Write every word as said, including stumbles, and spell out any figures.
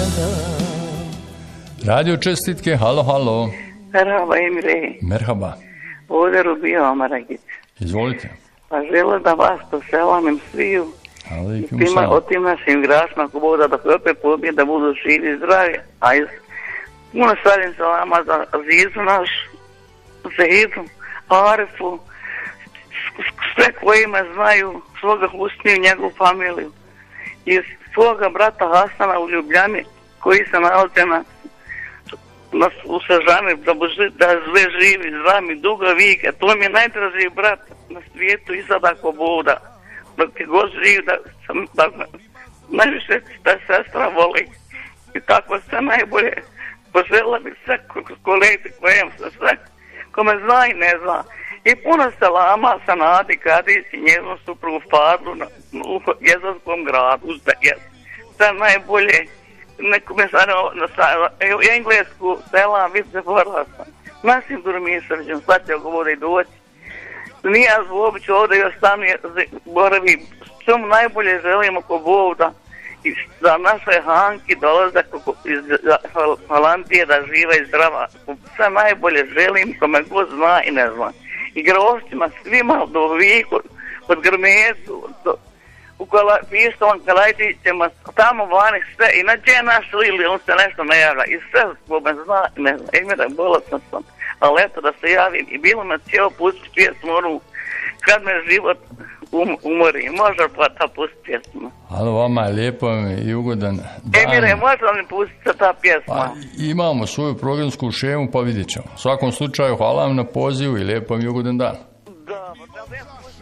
Radio čestitke, halo, halo. Merhaba Emre. Merhaba. Ovdje Rubio Amaragić. Izvolite. Pa žele da vas poselamim sviju. Alaikum Tima, salam. o tim našim igračima, ako Bog da da opet pobije, da budu živi i zdravi. A iz puno šaljem salama za Azizu naš, Zahidu, Arifu, sve koji me znaju, svoga Husniju, njegovu familiju. I svoga brata Hasana u Ljubljani, koji se nalaze na, na u Sežani, da, da sve živi, zdravi, duga vike. To mi je najdražiji brat na svijetu i sad ako Bog da. Dok je god živ, da sam, da, najviše da sestra voli. I tako sve najbolje. Požela bih sve kolege kojem se sve, ko me zna i ne zna. I puno selama sa Nadi Kadić i njeznom suprugu Fadlu na, u Jezarskom gradu. Sve najbolje. Neko me sad na englesku selam, vi se borila sam. Našim Durmisrđem, sad će ako bude i doći. Nije uopće ovdje još sam boravi. Što mu najbolje želimo ko Bog da i za naše Hanki dolazak iz Holandije da živa i zdrava. Sve najbolje želim kome god zna i ne zna. I grovcima svima do Viku, od Grmesu, do, u Pištovan Kalajčićima, tamo vani sve. I na gdje je naš Lili, on se nešto ne javlja. I sve ko me zna i ne zna. Emira, bolesna sam. Ali eto da se javim i bilo me cijelo pustiti pjesmu onu kad me život um, umori. Može pa ta pustiti pjesmu? Halo vama, lijepo mi i ugodan dan. Emire, može li mi pustiti ta pjesma? Pa, imamo svoju programsku šemu pa vidjet ćemo. U svakom slučaju hvala vam na pozivu i lijepo mi i ugodan dan. Da, da, da.